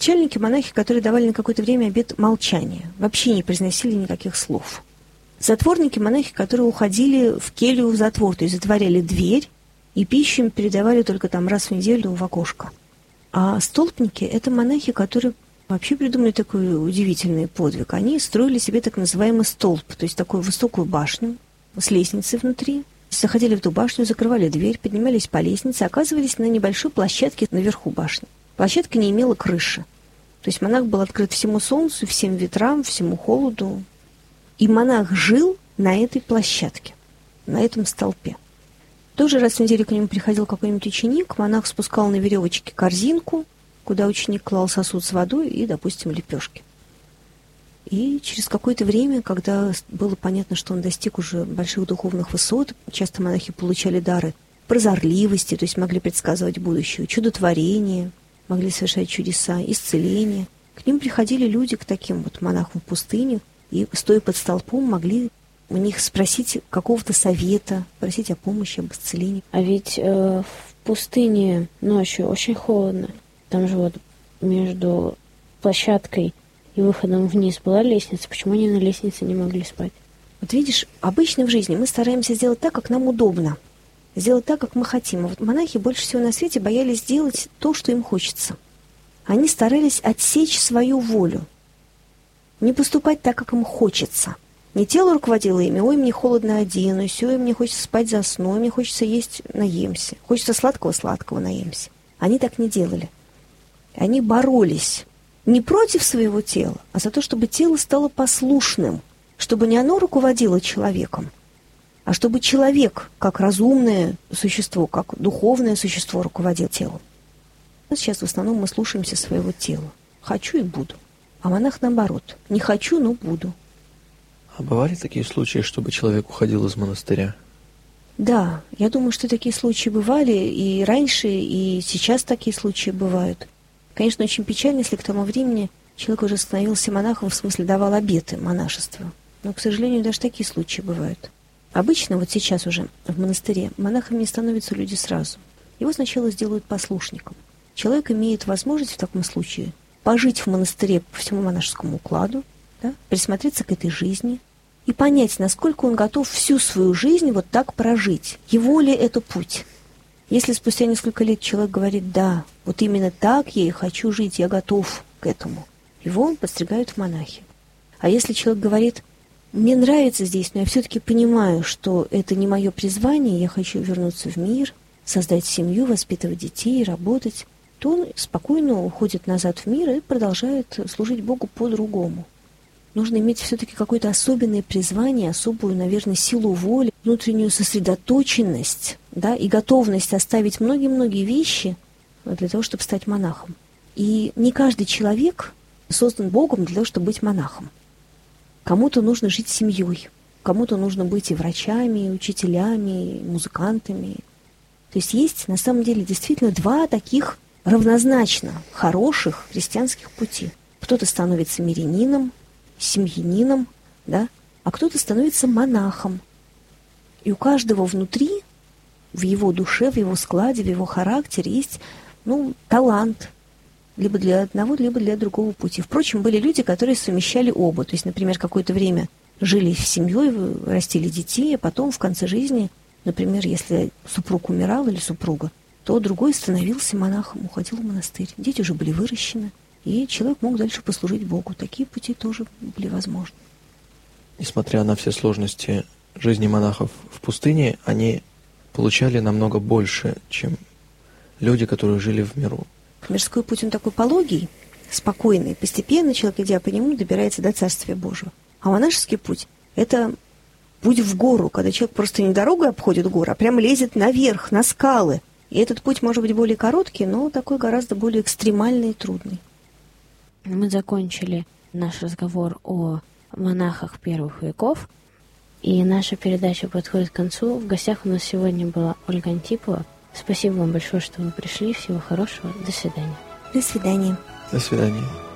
Начальники, монахи, которые давали на какое-то время обет молчания, вообще не произносили никаких слов. Затворники, монахи, которые уходили в келью в затвор, то есть затворяли дверь, и пищу им передавали только там раз в неделю в окошко. А столпники — это монахи, которые вообще придумали такой удивительный подвиг. Они строили себе так называемый столб, то есть такую высокую башню с лестницей внутри. Заходили в эту башню, закрывали дверь, поднимались по лестнице, оказывались на небольшой площадке наверху башни. Площадка не имела крыши. То есть монах был открыт всему солнцу, всем ветрам, всему холоду. И монах жил на этой площадке, на этом столпе. Тоже раз в неделю к нему приходил какой-нибудь ученик, монах спускал на веревочке корзинку, куда ученик клал сосуд с водой и, допустим, лепешки. И через какое-то время, когда было понятно, что он достиг уже больших духовных высот, часто монахи получали дары прозорливости, то есть могли предсказывать будущее, чудотворение, могли совершать чудеса, исцеление. К ним приходили люди, к таким вот монахам в пустыне, и, стоя под столпом, могли у них спросить какого-то совета, просить о помощи, об исцелении. А ведь в пустыне ночью очень холодно. Там же вот между площадкой и выходом вниз была лестница. Почему они на лестнице не могли спать? Вот видишь, обычно в жизни мы стараемся сделать так, как нам удобно, сделать так, как мы хотим. А вот монахи больше всего на свете боялись сделать то, что им хочется. Они старались отсечь свою волю, не поступать так, как им хочется. Не тело руководило ими: ой, мне холодно, оденусь, ой, мне хочется спать, засну, мне хочется есть, наемся, хочется сладкого, наемся. Они так не делали. Они боролись не против своего тела, а за то, чтобы тело стало послушным, чтобы не оно руководило человеком, а чтобы человек, как разумное существо, как духовное существо, руководил телом. Сейчас в основном мы слушаемся своего тела. Хочу и буду. А монах наоборот. Не хочу, но буду. А бывали такие случаи, чтобы человек уходил из монастыря? Да, я думаю, что такие случаи бывали и раньше, и сейчас такие случаи бывают. Конечно, очень печально, если к тому времени человек уже становился монахом, в смысле давал обеты монашества. Но, к сожалению, даже такие случаи бывают. Обычно, вот сейчас уже в монастыре, монахами не становятся люди сразу. Его сначала сделают послушником. Человек имеет возможность в таком случае пожить в монастыре по всему монашескому укладу, да, присмотреться к этой жизни и понять, насколько он готов всю свою жизнь вот так прожить. Его ли это путь? Если спустя несколько лет человек говорит: да, вот именно так я и хочу жить, я готов к этому, его подстригают в монахи. А если человек говорит: мне нравится здесь, но я все-таки понимаю, что это не мое призвание, я хочу вернуться в мир, создать семью, воспитывать детей, работать, то он спокойно уходит назад в мир и продолжает служить Богу по-другому. Нужно иметь все-таки какое-то особенное призвание, особую, наверное, силу воли, внутреннюю сосредоточенность, да, и готовность оставить многие-многие вещи для того, чтобы стать монахом. И не каждый человек создан Богом для того, чтобы быть монахом. Кому-то нужно жить семьей, кому-то нужно быть и врачами, и учителями, и музыкантами. То есть есть, на самом деле, действительно два таких равнозначно хороших христианских пути. Кто-то становится мирянином, семьянином, да, а кто-то становится монахом. И у каждого внутри, в его душе, в его складе, в его характере есть, талант либо для одного, либо для другого пути. Впрочем, были люди, которые совмещали оба. То есть, например, какое-то время жили в семье, растили детей, а потом в конце жизни, например, если супруг умирал или супруга, то другой становился монахом, уходил в монастырь. Дети уже были выращены, и человек мог дальше послужить Богу. Такие пути тоже были возможны. Несмотря на все сложности жизни монахов в пустыне, они получали намного больше, чем люди, которые жили в миру. Мирской путь, он такой пологий, спокойный. Постепенно человек, идя по нему, добирается до Царствия Божьего. А монашеский путь — это путь в гору, когда человек просто не дорогой обходит горы, а прямо лезет наверх, на скалы. И этот путь может быть более короткий, но такой гораздо более экстремальный и трудный. Мы закончили наш разговор о монахах первых веков, и наша передача подходит к концу. В гостях у нас сегодня была Ольга Антипова. Спасибо вам большое, что вы пришли. Всего хорошего. До свидания. До свидания. До свидания.